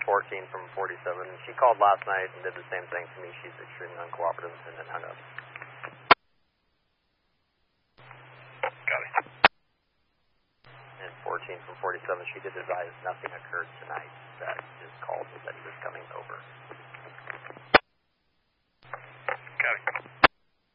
14 from 47. She called last night and did the same thing to me. She's extremely uncooperative and then hung up. Got it. And 14 from 47, she did advise nothing occurred tonight. That his call was that he was coming over.